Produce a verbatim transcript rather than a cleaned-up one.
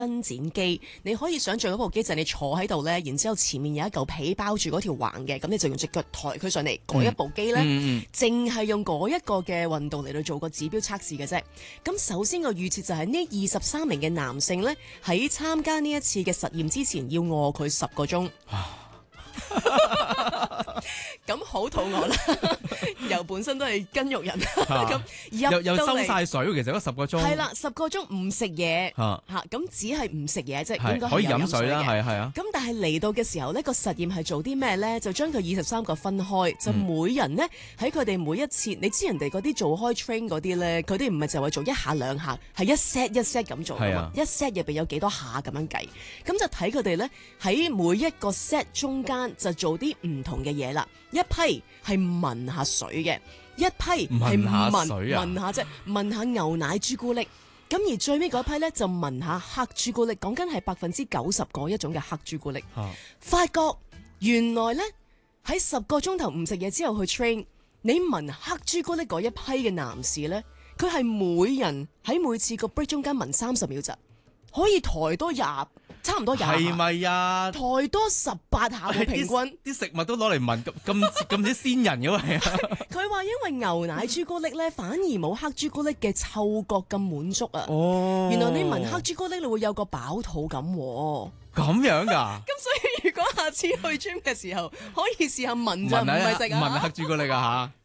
伸展機，你可以想象嗰部機就係你坐喺度咧，然之後前面有一嚿皮包住嗰條橫嘅，咁你就用隻腳抬佢上嚟。嗰、嗯、一部機咧，淨係、嗯嗯、用嗰一個嘅運動嚟到做個指標測試嘅啫。咁首先個預設就係呢二十三名嘅男性咧，喺參加呢一次嘅實驗之前要餓佢十個鐘。咁好肚餓啦，又本身都係筋肉人，咁又又收晒水，其實嗰十個鐘係啦，十個鐘唔食嘢吓，咁只係唔食嘢啫，應該可以飲水啦，係係啊。 咁但係嚟到嘅時候呢個實驗係做啲咩咧？就將佢二十三個分開，就每人呢喺佢哋每一次，你知人哋嗰啲做開 train 嗰啲咧，佢哋唔係就係做一下兩下，係一 set 一 set 咁做噶嘛，一 set 入邊有幾多下咁樣計，咁就睇佢哋咧喺每一個 set 中間就做啲唔同嘅嘢啦。一批係聞下水嘅，一批係聞聞下啫，聞下牛奶朱古力。咁而最尾嗰批咧就聞下黑朱古力，講緊係百分之九十嗰一種嘅黑朱古力。啊、發覺原來咧喺十個鐘頭唔食嘢之後去 train，你聞黑朱古力嗰一批嘅男士咧，佢係每人喺每次個 break 中間聞三十秒咋，可以抬多廿。差唔多廿下， 係咪啊？ 抬多十八下喎，平均啲食物都攞嚟聞，咁咁咁似仙人嘅係啊！ 佢話因為牛奶朱古力咧，反而冇黑朱古力嘅嗅覺咁滿足啊！ 哦， 原來你聞黑朱古力你會有個飽肚感喎。 咁樣噶？ 咁所以如果下次去 gym 嘅時候，可以試下聞就唔係食啊！ 聞黑朱古力啊嚇！